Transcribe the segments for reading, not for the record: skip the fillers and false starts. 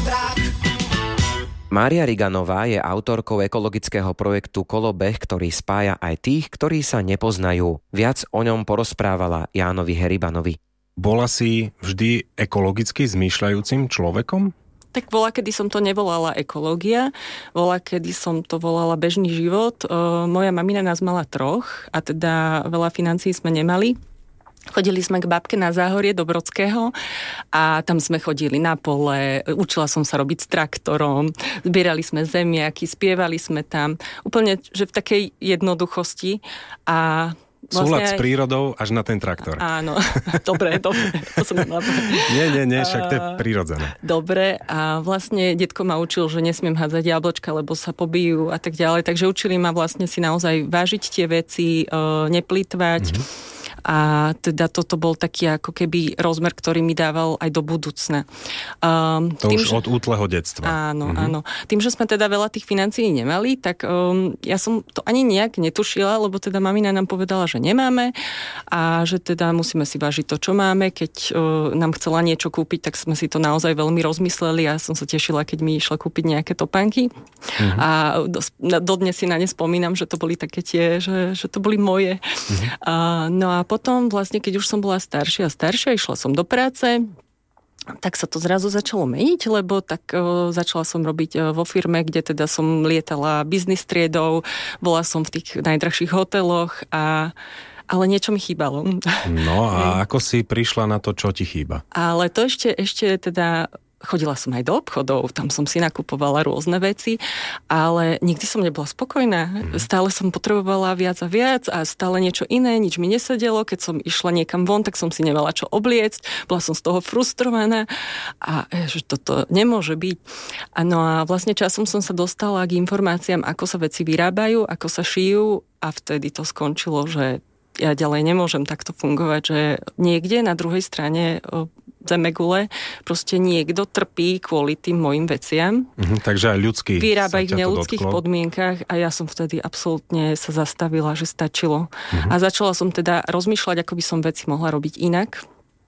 zázrak. Mária Riganová je autorkou ekologického projektu Kolobeh, ktorý spája aj tých, ktorí sa nepoznajú. Viac o ňom porozprávala Jánovi Heribanovi. Bola si vždy ekologicky zmýšľajúcim človekom? Tak kedy som to nevolala ekológia, kedy som to volala bežný život. Moja mamina nás mala 3 a teda veľa financií sme nemali. Chodili sme k babke na Záhorie do Brodského a tam sme chodili na pole, učila som sa robiť s traktorom, zbierali sme zemiaky, spievali sme tam, úplne, že v takej jednoduchosti a súlad s prírodou až na ten traktor. Áno, dobre, to som nemala. Nie, však to je prirodzené. Dobre, a vlastne detko ma učil, že nesmiem hádzať jablčka, lebo sa pobijú a tak ďalej, takže učili ma vlastne si naozaj vážiť tie veci, neplýtvať. A teda toto bol taký ako keby rozmer, ktorý mi dával aj do budúcna. To už od útleho detstva. Áno, áno. Tým, že sme teda veľa tých financií nemali, tak ja som to ani nejak netušila, lebo teda mamina nám povedala, že nemáme a že teda musíme si vážiť to, čo máme. Keď nám chcela niečo kúpiť, tak sme si to naozaj veľmi rozmysleli a som sa tešila, keď mi išla kúpiť nejaké topánky. A dodnes si na ne spomínam, že to boli také tie, že to boli moje. No a potom vlastne, keď už som bola staršia, išla som do práce, tak sa to zrazu začalo meniť, lebo tak začala som robiť vo firme, kde teda som lietala business triedou, bola som v tých najdrahších hoteloch ale niečo mi chýbalo. No a ako si prišla na to, čo ti chýba? Ale to ešte teda chodila som aj do obchodov, tam som si nakupovala rôzne veci, ale nikdy som nebola spokojná. Stále som potrebovala viac a viac a stále niečo iné, nič mi nesedelo. Keď som išla niekam von, tak som si nemala čo obliecť. Bola som z toho frustrovaná a že toto nemôže byť. No a vlastne časom som sa dostala k informáciám, ako sa veci vyrábajú, ako sa šijú a vtedy to skončilo, že ja ďalej nemôžem takto fungovať, že niekde na druhej strane zemegule proste niekto trpí kvôli tým mojim veciam. Takže aj ľudský vyrába ich v neľudských podmienkach a ja som vtedy absolútne sa zastavila, že stačilo. A začala som teda rozmýšľať, ako by som veci mohla robiť inak.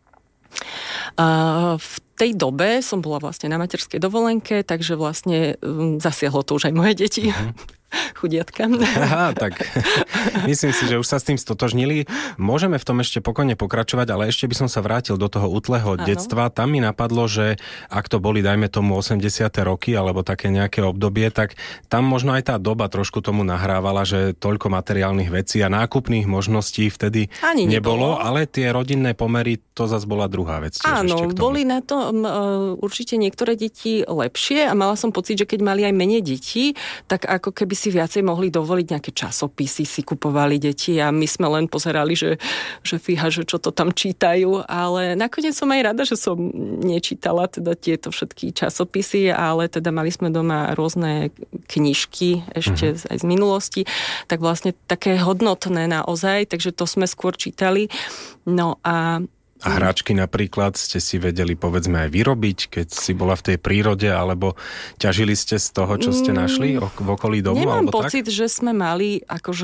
V tej dobe som bola vlastne na materskej dovolenke, takže vlastne zasiahlo to už aj moje deti. Chudiatka. Aha, tak myslím si, že už sa s tým stotožnili. Môžeme v tom ešte pokojne pokračovať, ale ešte by som sa vrátil do toho útleho detstva. Tam mi napadlo, že ak to boli, dajme tomu 80. roky, alebo také nejaké obdobie, tak tam možno aj tá doba trošku tomu nahrávala, že toľko materiálnych vecí a nákupných možností vtedy ani nebolo, ale tie rodinné pomery, to zase bola druhá vec. Áno, boli na to určite niektoré deti lepšie a mala som pocit, že keď mali aj menej detí, tak ako keby si viacej mohli dovoliť, nejaké časopisy si kupovali deti a my sme len pozerali, že fíha, že čo to tam čítajú, ale nakoniec som aj rada, že som nečítala teda tieto všetky časopisy, ale teda mali sme doma rôzne knižky ešte aj z minulosti, tak vlastne také hodnotné naozaj, takže to sme skôr čítali. No a hračky napríklad ste si vedeli, povedzme, aj vyrobiť, keď si bola v tej prírode, alebo ťažili ste z toho, čo ste našli v okolí domu? Nemám pocit, že sme mali akože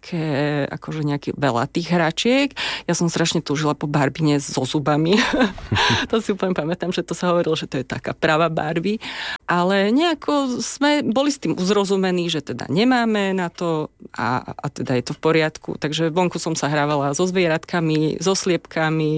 nejaké veľa tých hračiek. Ja som strašne túžila po Barbine so zubami. To si úplne pamätám, že to sa hovorilo, že to je taká pravá Barbie. Ale nejako sme boli s tým uzrozumení, že teda nemáme na to a teda je to v poriadku. Takže vonku som sa hrávala so zvieratkami, so sliepkami,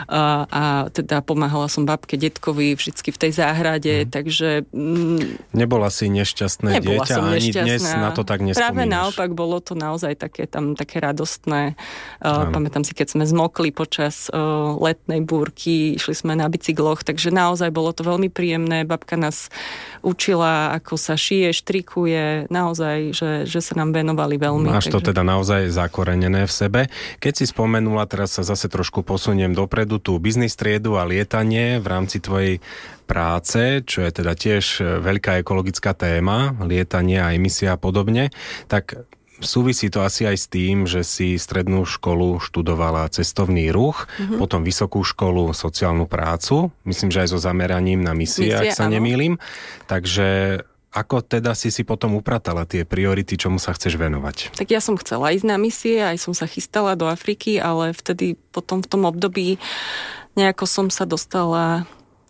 a teda pomáhala som babke, detkovi vždycky v tej záhrade, takže nebola si nešťastné dieťa, ani dnes na to tak nespomínaš. Práve naopak, bolo to naozaj také radostné. Pamätám si, keď sme zmokli počas letnej búrky, išli sme na bicykloch, takže naozaj bolo to veľmi príjemné. Babka nás učila, ako sa šije, štrikuje, naozaj, že sa nám venovali veľmi. Máš to teda naozaj zakorenené v sebe. Keď si spomenula, teraz sa zase trošku posuniem dopredu, tú biznis triedu a lietanie v rámci tvojej práce, čo je teda tiež veľká ekologická téma, lietanie a emisia a podobne, tak súvisí to asi aj s tým, že si strednú školu študovala cestovný ruch, potom vysokú školu sociálnu prácu, myslím, že aj so zameraním na misie, ak sa nemýlim. Takže ako teda si potom upratala tie priority, čomu sa chceš venovať? Tak ja som chcela ísť na misie, aj som sa chystala do Afriky, ale vtedy potom v tom období nejako som sa dostala k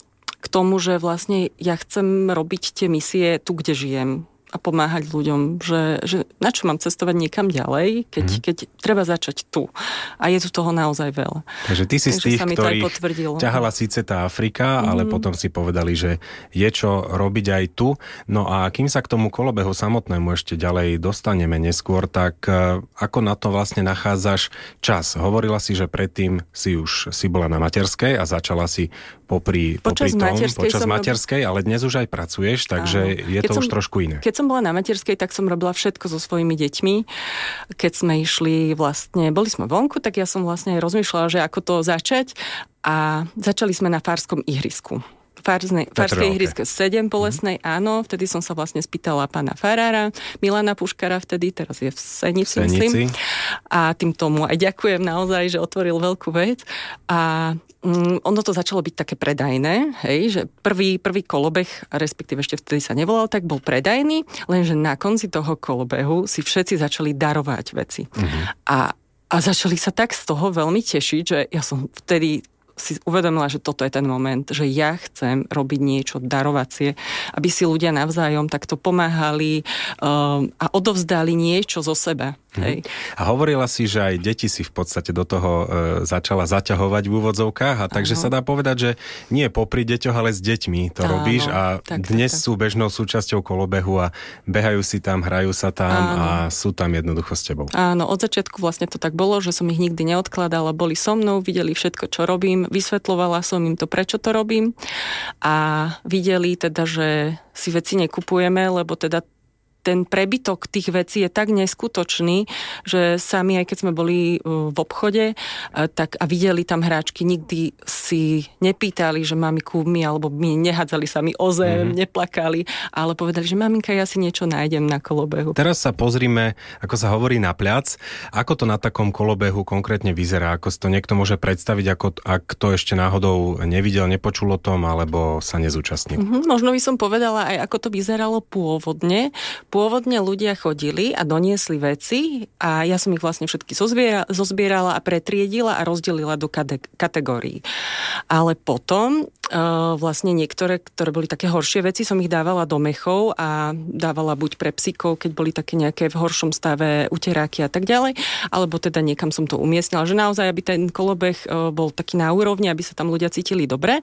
k tomu, že vlastne ja chcem robiť tie misie tu, kde žijem a pomáhať ľuďom, že na čo mám cestovať niekam ďalej, keď treba začať tu. A je tu toho naozaj veľa. Takže ty si z tých, ktorých ťahala síce tá Afrika, ale potom si povedali, že je čo robiť aj tu. No a kým sa k tomu kolobehu samotnému ešte ďalej dostaneme neskôr, tak ako na to vlastne nachádzaš čas? Hovorila si, že predtým si bola na materskej a začala si počas materskej, ale dnes už aj pracuješ, takže je to už trošku iné. Keď som bola na materskej, tak som robila všetko so svojimi deťmi. Keď sme išli boli sme vonku, tak ja som vlastne rozmýšľala, že ako to začať a začali sme na Farskom ihrisku. Farské ihrisko 7 po Lesnej, áno. Vtedy som sa vlastne spýtala pána farára, Milana Puškara vtedy, teraz je v Senici, myslím. A tým tomu aj ďakujem naozaj, že otvoril veľkú vec. A ono to začalo byť také predajné, hej, že prvý kolobeh, respektíve ešte vtedy sa nevolal, tak bol predajný, lenže na konci toho kolobehu si všetci začali darovať veci. A začali sa tak z toho veľmi tešiť, že ja som vtedy si uvedomila, že toto je ten moment, že ja chcem robiť niečo darovacie, aby si ľudia navzájom takto pomáhali a odovzdali niečo zo seba. Hej. A hovorila si, že aj deti si v podstate do toho začala zaťahovať v úvodzovkách a takže sa dá povedať, že nie popri deťoch, ale s deťmi to robíš a dnes sú bežnou súčasťou kolobehu a behajú si tam, hrajú sa tam a sú tam jednoducho s tebou. Áno, od začiatku vlastne to tak bolo, že som ich nikdy neodkladala, boli so mnou, videli všetko, čo robím, vysvetľovala som im to, prečo to robím a videli teda, že si veci nekupujeme, lebo teda ten prebytok tých vecí je tak neskutočný, že sami, aj keď sme boli v obchode tak, a videli tam hráčky, nikdy si nepýtali, že mami kúp mi, alebo mi nehádzali sa mi o zem, neplakali, ale povedali, že maminka, ja si niečo nájdem na kolobehu. Teraz sa pozrime, ako sa hovorí, na pľac. Ako to na takom kolobehu konkrétne vyzerá? Ako si to niekto môže predstaviť, ak to ešte náhodou nevidel, nepočul o tom, alebo sa nezúčastnil? Možno by som povedala aj, ako to vyzeralo pôvodne. Pôvodne ľudia chodili a doniesli veci a ja som ich vlastne všetky zozbierala a pretriedila a rozdelila do kategórií. Ale potom vlastne niektoré, ktoré boli také horšie veci, som ich dávala do mechov a dávala buď pre psíkov, keď boli také nejaké v horšom stave uteráky a tak ďalej, alebo teda niekam som to umiestnila, že naozaj, aby ten kolobeh bol taký na úrovni, aby sa tam ľudia cítili dobre.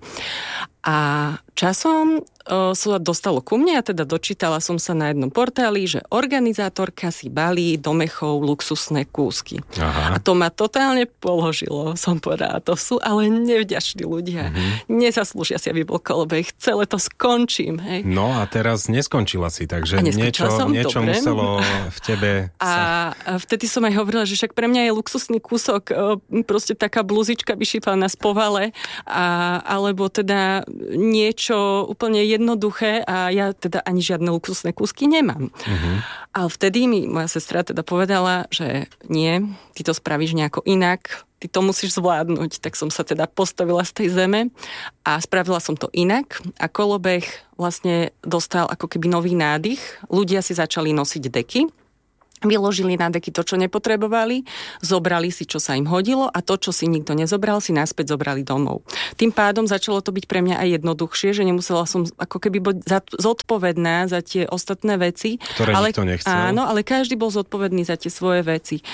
A časom sa dostalo ku mne a teda dočítala som sa na jednom portáli, že organizátorka si balí do mechov luxusné kúsky. Aha. A to ma totálne položilo. Som povedala, to sú ale nevďační ľudia. Nezaslúžia si, aby bol kolobeh. Celé to skončím. Hej. No a teraz neskončila si, takže niečo muselo v tebe a vtedy som aj hovorila, že však pre mňa je luxusný kúsok proste taká bluzička vyšípaná z povale alebo teda niečo úplne jednoduché a ja teda ani žiadne luxusné kúsky nemám. Ale vtedy mi moja sestra teda povedala, že nie, ty to spravíš nejako inak, ty to musíš zvládnuť. Tak som sa teda postavila z tej zeme a spravila som to inak a kolobeh vlastne dostal ako keby nový nádych. Ľudia si začali nosiť deky, vyložili na deky to, čo nepotrebovali, zobrali si, čo sa im hodilo a to, čo si nikto nezobral, si naspäť zobrali domov. Tým pádom začalo to byť pre mňa aj jednoduchšie, že nemusela som ako keby zodpovedná za tie ostatné veci. Ktoré nikto nechcel. Áno, ale každý bol zodpovedný za tie svoje veci.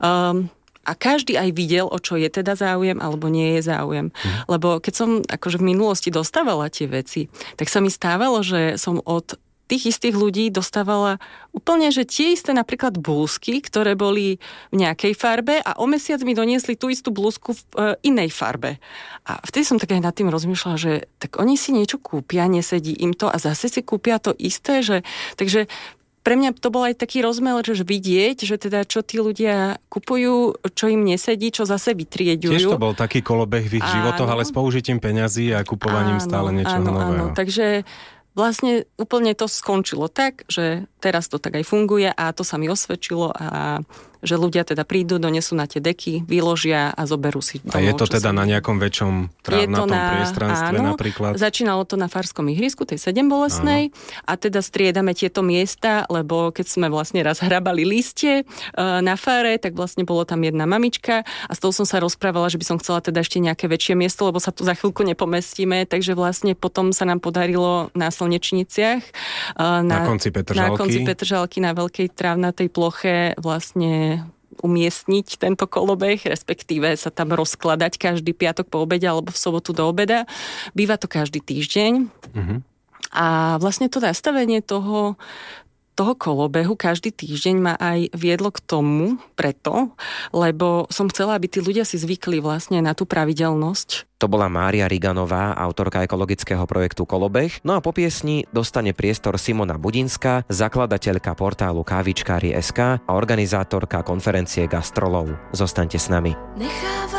A každý aj videl, o čo je teda záujem, alebo nie je záujem. Lebo keď som akože v minulosti dostávala tie veci, tak sa mi stávalo, že som od tých istých ľudí dostávala úplne, že tie isté napríklad blúzky, ktoré boli v nejakej farbe a o mesiac mi doniesli tú istú blúzku v inej farbe. A vtedy som tak aj nad tým rozmýšľala, že tak oni si niečo kúpia, nesedí im to a zase si kúpia to isté, že takže pre mňa to bol aj taký rozmer, že vidieť, že teda čo tí ľudia kupujú, čo im nesedí, čo zase vytrieďujú. Tiež to bol taký kolobeh v ich životoch, ale s použitím peňazí a kupovaním stále niečoho nového. Áno, takže vlastne úplne to skončilo tak, že teraz to tak aj funguje a to sa mi osvedčilo a že ľudia teda prídu, donesú na tie deky, vyložia a zoberú si domov. A je to teda na nejakom väčšom trávnatom priestranstve napríklad? Začínalo to na Farskom ihrisku, tej 7-bolestnej, a teda striedame tieto miesta, lebo keď sme vlastne raz hrabali listie na fare, tak vlastne bolo tam jedna mamička a s tou som sa rozprávala, že by som chcela teda ešte nejaké väčšie miesto, lebo sa tu za chvíľku nepomestíme, takže vlastne potom sa nám podarilo na Slnečniciach na konci Petržalky na veľkej trávnatej ploche vlastne umiestniť tento kolobeh, respektíve sa tam rozkladať každý piatok po obede alebo v sobotu do obeda. Býva to každý týždeň. A vlastne to nastavenie toho kolobehu každý týždeň ma aj viedlo k tomu, preto, lebo som chcela, aby tí ľudia si zvykli vlastne na tú pravidelnosť. To bola Mária Riganová, autorka ekologického projektu Kolobeh. No a po piesni dostane priestor Simona Budinská, zakladateľka portálu Kávičkári.sk a organizátorka konferencie Gastrolov. Zostaňte s nami.